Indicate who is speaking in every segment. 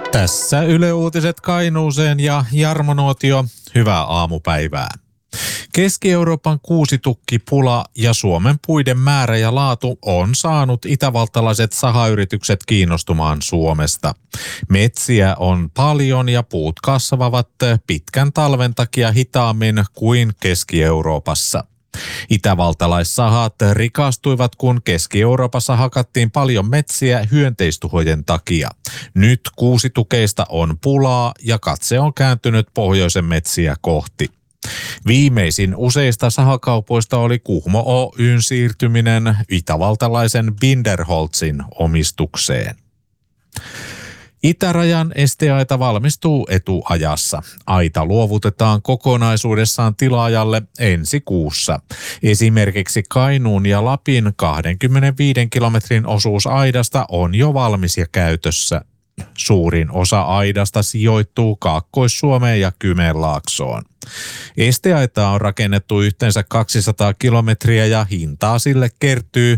Speaker 1: Tässä Yle Uutiset Kainuuseen ja Jarmo Nuotio, hyvää aamupäivää. Keski-Euroopan kuusitukkipula ja Suomen puiden määrä ja laatu on saanut itävaltalaiset sahayritykset kiinnostumaan Suomesta. Metsiä on paljon ja puut kasvavat pitkän talven takia hitaammin kuin Keski-Euroopassa. Itävaltalaissahat rikastuivat, kun Keski-Euroopassa hakattiin paljon metsiä hyönteistuhojen takia. Nyt kuusitukeista on pulaa ja katse on kääntynyt pohjoisen metsiä kohti. Viimeisin useista sahakaupoista oli Kuhmo Oyn siirtyminen itävaltalaisen Binderholzin omistukseen. Itärajan esteaita valmistuu etuajassa. Aita luovutetaan kokonaisuudessaan tilaajalle ensi kuussa. Esimerkiksi Kainuun ja Lapin 25 kilometrin osuus aidasta on jo valmis ja käytössä. Suurin osa aidasta sijoittuu Kaakkois-Suomeen ja Kymenlaaksoon. Esteaitaa on rakennettu yhteensä 200 kilometriä ja hintaa sille kertyy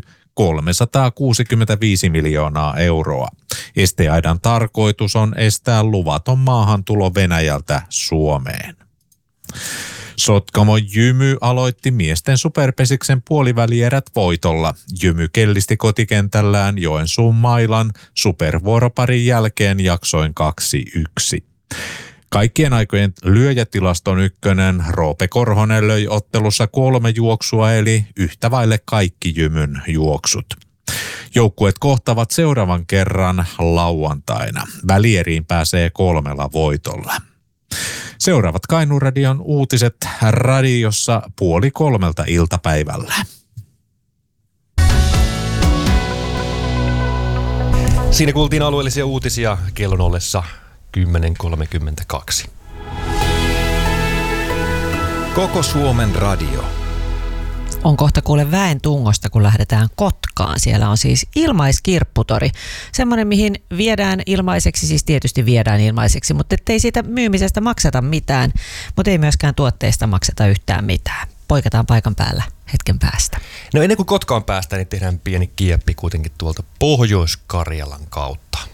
Speaker 1: 365 miljoonaa euroa. Esteaidan tarkoitus on estää luvaton maahantulo Venäjältä Suomeen. Sotkamo Jymy aloitti miesten superpesiksen puolivälierät voitolla. Jymy kellisti kotikentällään Joensuun Mailan supervuoroparin jälkeen jaksoin 2-1. Kaikkien aikojen lyöjätilaston ykkönen Roope Korhonen löi ottelussa 3 juoksua eli yhtä vaille kaikki Jymyn juoksut. Joukkueet kohtavat seuraavan kerran lauantaina. Välieriin pääsee 3 voitolla. Seuraavat Kainuun Radion uutiset radiossa 2:30 iltapäivällä.
Speaker 2: Siinä kuultiin alueellisia uutisia kellon ollessa 10.32.
Speaker 3: Koko Suomen radio.
Speaker 4: On kohta kuule väen tungosta, kun lähdetään Kotkaan. Siellä on siis ilmaiskirpputori. Semmoinen, mihin viedään ilmaiseksi, siis tietysti viedään ilmaiseksi, mutta ettei siitä myymisestä makseta mitään, mutta ei myöskään tuotteista makseta yhtään mitään. Poikataan paikan päällä hetken päästä.
Speaker 2: No ennen kuin Kotkaan päästään, niin tehdään pieni kieppi kuitenkin tuolta Pohjois-Karjalan kautta.